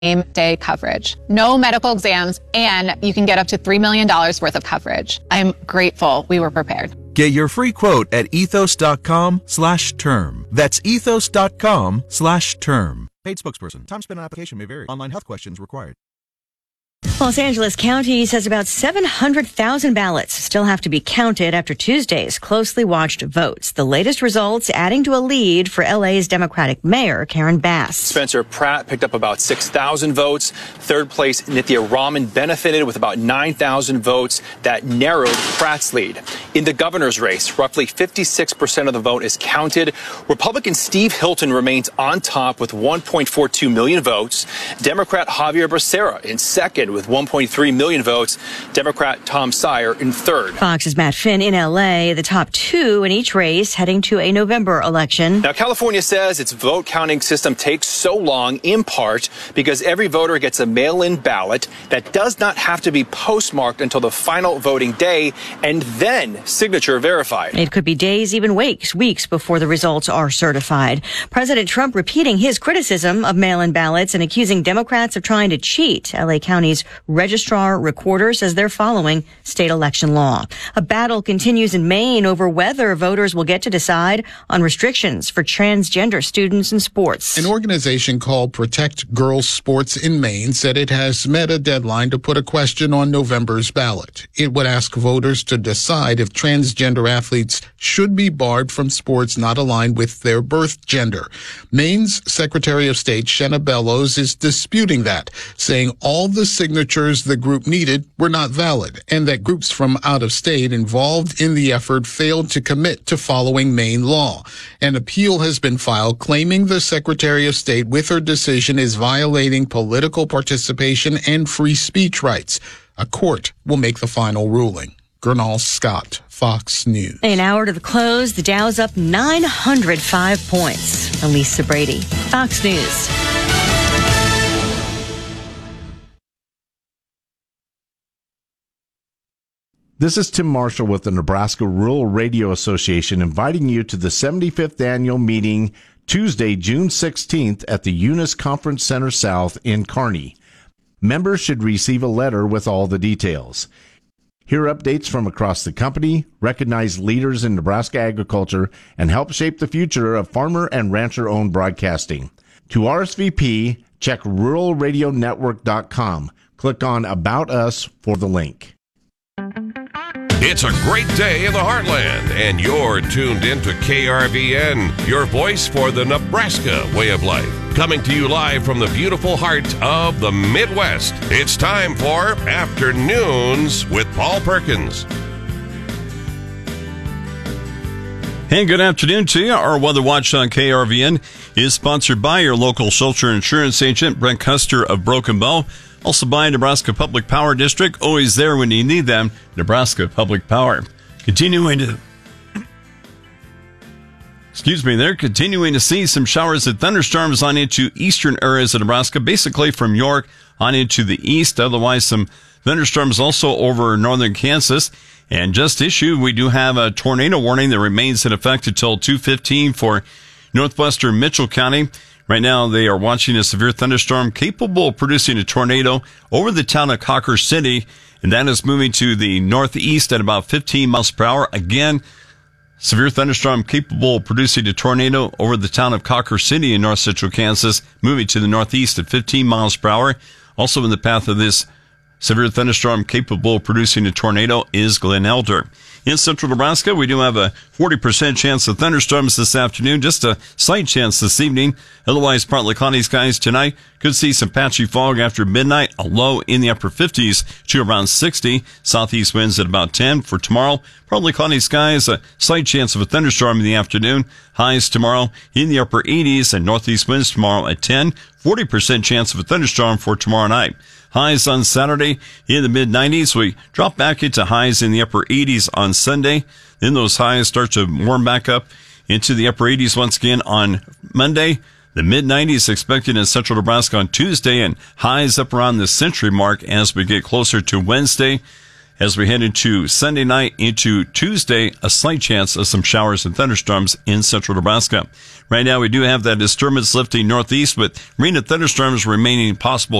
same-day coverage. No medical exams, and you can get up to $3 million worth of coverage. I'm grateful we were prepared. Get your free quote at ethos.com/term. That's ethos.com/term. Paid spokesperson. Time spent on application may vary. Online health questions required. Los Angeles County says about 700,000 ballots still have to be counted after Tuesday's closely watched votes. The latest results adding to a lead for LA's Democratic Mayor Karen Bass. Spencer Pratt picked up about 6,000 votes. Third place, Nithya Raman benefited with about 9,000 votes. That narrowed Pratt's lead. In the governor's race, roughly 56% of the vote is counted. Republican Steve Hilton remains on top with 1.42 million votes. Democrat Javier Becerra in second with 1.3 million votes. Democrat Tom Steyer in third. Fox's Matt Finn in LA, the top two in each race heading to a November election. Now, California says its vote counting system takes so long in part because every voter gets a mail-in ballot that does not have to be postmarked until the final voting day and then signature verified. It could be days, even weeks before the results are certified. President Trump repeating his criticism of mail-in ballots and accusing Democrats of trying to cheat. LA County's registrar recorder says they're following state election law. A battle continues in Maine over whether voters will get to decide on restrictions for transgender students in sports. An organization called Protect Girls Sports in Maine said it has met a deadline to put a question on November's ballot. It would ask voters to decide if transgender athletes should be barred from sports not aligned with their birth gender. Maine's Secretary of State Shenna Bellows is disputing that, saying all the signatures the group needed were not valid and that groups from out of state involved in the effort failed to commit to following Maine law. An appeal has been filed claiming the Secretary of State with her decision is violating political participation and free speech rights. A court will make the final ruling. Gernal Scott, Fox News. An hour to the close, the Dow's up 905 points. Elisa Brady, Fox News. This is Tim Marshall with the Nebraska Rural Radio Association inviting you to the 75th annual meeting Tuesday, June 16th at the Eunice Conference Center South in Kearney. Members should receive a letter with all the details. Hear updates from across the company, recognize leaders in Nebraska agriculture, and help shape the future of farmer and rancher-owned broadcasting. To RSVP, check ruralradionetwork.com. Click on About Us for the link. It's a great day in the heartland, and you're tuned in to KRVN, your voice for the Nebraska way of life. Coming to you live from the beautiful heart of the Midwest. It's time for Afternoons with Paul Perkins. Hey, good afternoon to you. Our Weather Watch on KRVN is sponsored by your local shelter insurance agent, Brent Custer of Broken Bow. Also by Nebraska Public Power District, always there when you need them, Nebraska Public Power. Continuing to see some showers and thunderstorms on into eastern areas of Nebraska, basically from York on into the east. Otherwise, some thunderstorms also over northern Kansas. And just issued, we do have a tornado warning that remains in effect until 2:15 for northwestern Mitchell County. Right now, they are watching a severe thunderstorm capable of producing a tornado over the town of Cocker City, and that is moving to the northeast at about 15 miles per hour. Again, severe thunderstorm capable of producing a tornado over the town of Cocker City in north central Kansas, moving to the northeast at 15 miles per hour. Also in the path of this severe thunderstorm capable of producing a tornado is Glen Elder. In central Nebraska, we do have a 40% chance of thunderstorms this afternoon, just a slight chance this evening. Otherwise, partly cloudy skies tonight. Could see some patchy fog after midnight, a low in the upper 50s to around 60. Southeast winds at about 10. For tomorrow, partly cloudy skies, a slight chance of a thunderstorm in the afternoon. Highs tomorrow in the upper 80s and northeast winds tomorrow at 10. 40% chance of a thunderstorm for tomorrow night. Highs on Saturday in the mid-90s. We drop back into highs in the upper 80s on Sunday. Then those highs start to warm back up into the upper 80s once again on Monday. The mid-90s expected in central Nebraska on Tuesday, and highs up around the century mark as we get closer to Wednesday. As we head into Sunday night into Tuesday, a slight chance of some showers and thunderstorms in central Nebraska. Right now, we do have that disturbance lifting northeast, with rain and thunderstorms remaining possible